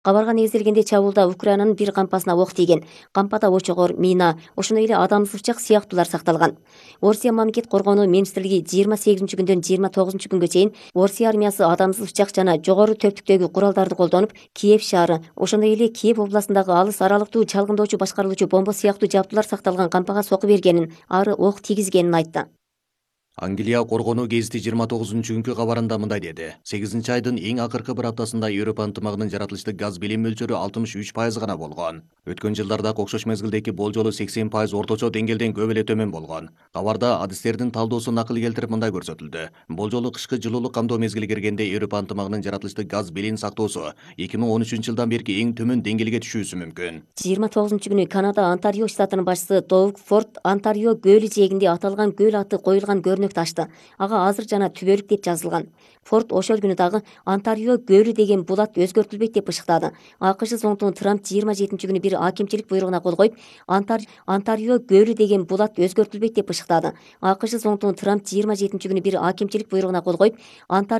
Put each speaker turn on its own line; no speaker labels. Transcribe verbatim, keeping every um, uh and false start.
Кабарга негизделгенде чабуулда Украинанын бир кампасына ок тийген. Кампада очогор, мина, ошондой эле адам сызыкчак сыяктуулар сакталган. Орусия мамлекет коргонуу министрлиги жыйырма сегизинчи күндөн жыйырма тогузунчу күнгө чейин Орусия армиясы адам сызыкчак жана жогору төрттүктөгү куралдарды колдонуп, Киев шаары, ошондой эле Киев областындагы алыс аралыктуу чалгындоочу башкарылуучу бомба сыяктуу жабдуулар сакталган кампага сокку бергенин, ары ок тийгизгенин айтты.
Англия коргонуу гезити жыйырма тогузунчу күнкү кабарында мындай деди. сегизинчи айдын эң акыркы бир аптасында Европа ынтымагынын жаратылыштык газ билим мөлчөрү алтымыш үч пайыз гана болгон. Өткөн жылдардагы окшош мезгилдеки болжолу сексен пайыз орточо деңгээлден көп эле төмөн болгон. Кабарда адистердин талдоосу накыл келтирип мындай көрсөтүлдү. Болжолу кышкы жылуулук камдоо мезгили киргенде Европа ынтымагынын жаратылыштык газ билин сактоосу эки миң он үчүнчү жылдан берки эң төмөн деңгээлге түшүүсү мүмкүн.
жыйырма тогузунчу күнү Канада Онтарио штатынын башчысы Доуг Форд Онтарио көлү жээгинде аталган көл аты коюлган көрнөктү ачты. Ага азыр жана түбөлүк деп жазылган. Форд ошол күнү дагы Онтарио көлү деген булат өзгөртүлбөйт деп ышыктады. АКШ Зоңтугу Трамп жыйырма жетинчи күнү бир акимчилик буйругуна кол коюп, Онтарио көлү деген булат өзгөртүлбөйт деп ышыктады. АКШ Зоңтугу Трамп жыйырма жетинчи күнү бир акимчилик буйругуна кол коюп,